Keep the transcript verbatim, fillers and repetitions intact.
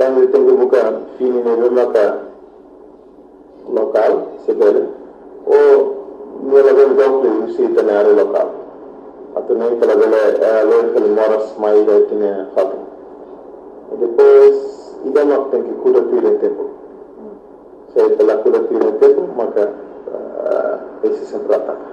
de tenho buka fini ne maka local sebele o nela ben doble usita na área local até nem pela vela local moras mais da tinha fato e depois ida não tem que cuidar do tempo se pela cuidar do tempo maka esse sempre ataca